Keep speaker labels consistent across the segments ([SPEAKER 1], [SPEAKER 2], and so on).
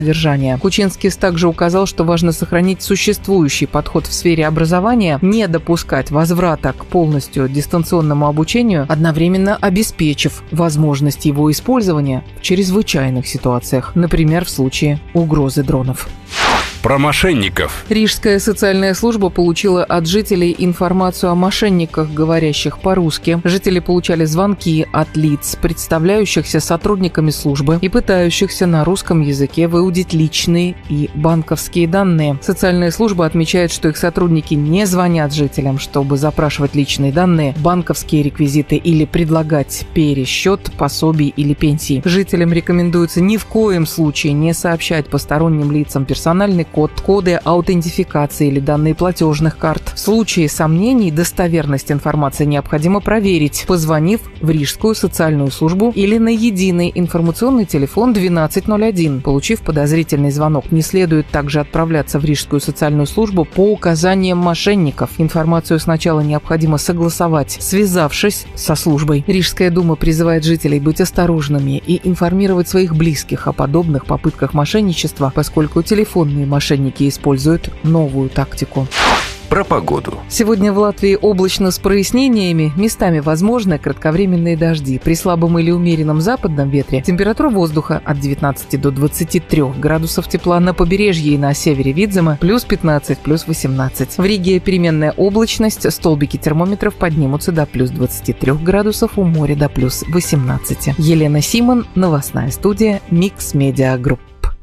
[SPEAKER 1] содержания. Кучинскис также указал, что важно сохранить существующий подход в сфере образования, не допускать возврата к полностью дистанционному обучению, одновременно обеспечив возможность его использования в чрезвычайных ситуациях, например, в случае угрозы дронов.
[SPEAKER 2] Про мошенников.
[SPEAKER 1] Рижская социальная служба получила от жителей информацию о мошенниках, говорящих по-русски. Жители получали звонки от лиц, представляющихся сотрудниками службы и пытающихся на русском языке выудить личные и банковские данные. Социальная служба отмечает, что их сотрудники не звонят жителям, чтобы запрашивать личные данные, банковские реквизиты или предлагать пересчет пособий или пенсий. Жителям рекомендуется ни в коем случае не сообщать посторонним лицам персональный код, коды аутентификации или данные платежных карт. В случае сомнений достоверность информации необходимо проверить, позвонив в Рижскую социальную службу или на единый информационный телефон 1201. Получив подозрительный звонок, не следует также отправляться в Рижскую социальную службу по указаниям мошенников. Информацию сначала необходимо согласовать, связавшись со службой. Рижская дума призывает жителей быть осторожными и информировать своих близких о подобных попытках мошенничества, поскольку телефонные мошенники используют новую тактику.
[SPEAKER 2] Про погоду.
[SPEAKER 1] Сегодня в Латвии облачно с прояснениями, местами возможны кратковременные дожди. При слабом или умеренном западном ветре температура воздуха от 19 до 23 градусов тепла, на побережье и на севере Видзема плюс 15, плюс 18. В Риге переменная облачность, столбики термометров поднимутся до плюс 23 градусов, у моря до плюс 18. Елена Симон, новостная студия Mix Media Group.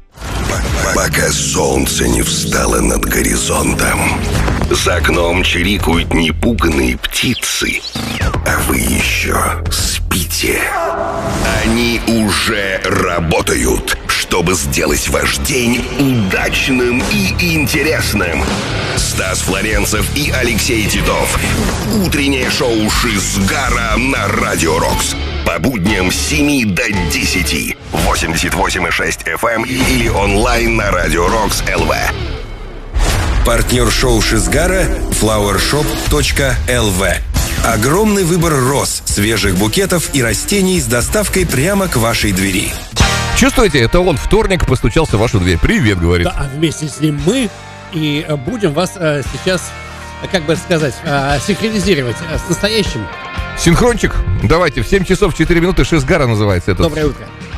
[SPEAKER 3] Пока солнце не встало над горизонтом, за окном чирикают непуганные птицы, а вы еще спите. Они уже работают, чтобы сделать ваш день удачным и интересным. Стас Флоренцев и Алексей Титов. Утреннее шоу «Шизгара» на Радио Рокс. По будням с 7 до 10. 88,6 FM или онлайн на Радио Рокс ЛВ. Партнер шоу «Шизгара» flowershop.lv. Огромный выбор роз, свежих букетов и растений с доставкой прямо к вашей двери.
[SPEAKER 4] Чувствуете, это он вторник постучался в вашу дверь. Привет, говорит.
[SPEAKER 5] Да, а вместе с ним мы и будем вас сейчас, как бы сказать, синхронизировать с настоящим.
[SPEAKER 4] Синхрончик. Давайте, в 7 часов 4 минуты Шизгара называется это.
[SPEAKER 5] Доброе утро.